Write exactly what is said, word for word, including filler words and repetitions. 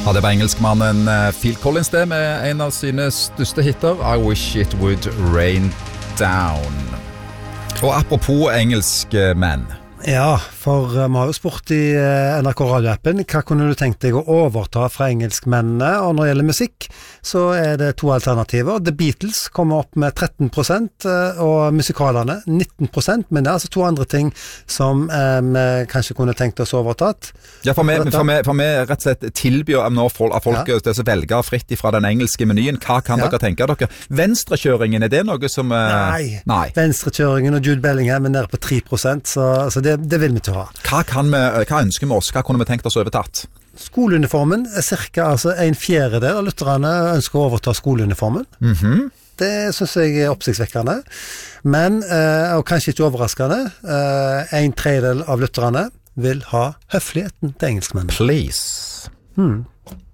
Ja, det var engelskmannen Phil Collins det, med en av sine største hitter, I Wish It Would Rain Down. Og apropos engelske menn. Ja, for uh, vi har jo spurt i uh, N R K Radio-appen, hva kunne du tenkt deg å overta fra engelskmennene? Og når det gjelder musikk, så er det to alternativer. The Beatles kommer opp med tretten prosent, uh, og musikalene nitten prosent, men det er altså to andre ting som uh, vi kanskje kunne tenkt oss overtatt. Ja, for vi, for vi, for vi rett og slett tilbyr nå folk, folk ja. det som velger fritt fra den engelske menyen. Hva kan ja. dere tenke dere? Venstrekjøringen, er det noe som... Uh, nei. nei, venstrekjøringen og Jude Bellingham er nede på tre prosent, så, så det Det, det vil vi ikke ha. Hva, kan vi, hva ønsker vi oss? Hva kunne vi tenkt oss overtatt? Skoleuniformen er cirka altså en fjerdedel av lytterne ønsker å overta skoleuniformen. Mhm. Det synes jeg er oppsiktsvekkende. Men, eh, og kanskje ikke overraskende, eh, en tredjedel av lytterne vil ha høfligheten til engelskmennene. Please. Hmm.